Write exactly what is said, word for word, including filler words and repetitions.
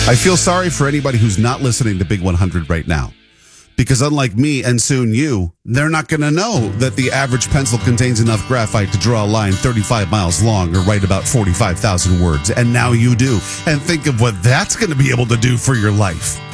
I feel sorry for anybody who's not listening to Big one hundred right now. Because unlike me and soon you, they're not going to know that the average pencil contains enough graphite to draw a line thirty-five miles long or write about forty-five thousand words. And now you do. And think of what that's going to be able to do for your life.